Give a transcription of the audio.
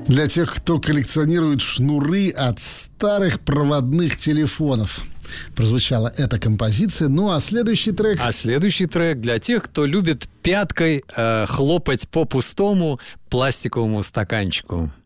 Для тех, кто коллекционирует шнуры от старых проводных телефонов. Прозвучала эта композиция. Ну а следующий трек... А следующий трек для тех, кто любит пяткой хлопать по пустому пластиковому стаканчику.